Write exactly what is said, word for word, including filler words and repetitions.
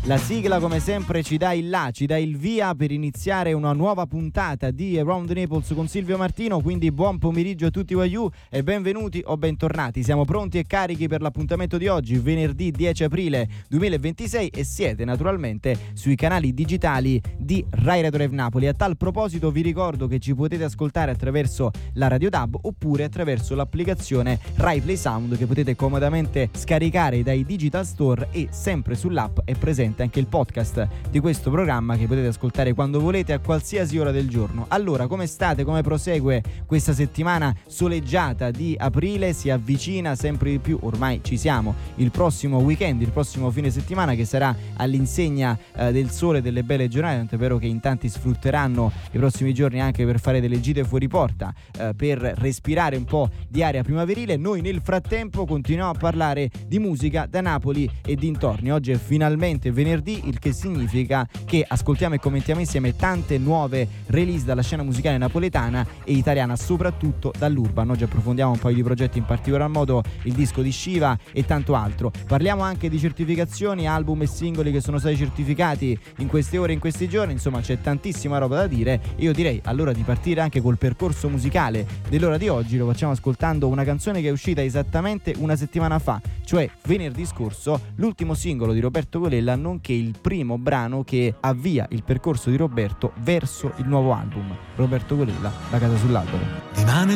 La sigla come sempre ci dà il là, ci dà il via per iniziare una nuova puntata di Around Naples con Silvio Martino, quindi buon pomeriggio a tutti you e benvenuti o bentornati. Siamo pronti e carichi per l'appuntamento di oggi, venerdì dieci aprile duemilaventisei, e siete naturalmente sui canali digitali di Rai Radio Rev Napoli. A tal proposito vi ricordo che ci potete ascoltare attraverso la Radio D A B oppure attraverso l'applicazione Rai Play Sound che potete comodamente scaricare dai digital store, e sempre sull'app è presente anche il podcast di questo programma che potete ascoltare quando volete a qualsiasi ora del giorno. Allora, come state? Come prosegue questa settimana soleggiata di aprile? Si avvicina sempre di più, ormai ci siamo, il prossimo weekend, il prossimo fine settimana che sarà all'insegna eh, del sole e delle belle giornate, tant'è vero che in tanti sfrutteranno i prossimi giorni anche per fare delle gite fuori porta, eh, per respirare un po' di aria primaverile. Noi nel frattempo continuiamo a parlare di musica da Napoli e dintorni. Oggi è finalmente venerdì, il che significa che ascoltiamo e commentiamo insieme tante nuove release dalla scena musicale napoletana e italiana, soprattutto dall'urban. Oggi approfondiamo un paio di progetti, in particolar modo il disco di Shiva e tanto altro. Parliamo anche di certificazioni, album e singoli che sono stati certificati in queste ore, in questi giorni. Insomma, c'è tantissima roba da dire. Io direi allora di partire anche col percorso musicale dell'ora di oggi. Lo facciamo ascoltando una canzone che è uscita esattamente una settimana fa, cioè venerdì scorso, l'ultimo singolo di Roberto Colella, nonché il primo brano che avvia il percorso di Roberto verso il nuovo album. Roberto Colella, La casa sull'albero. Rimane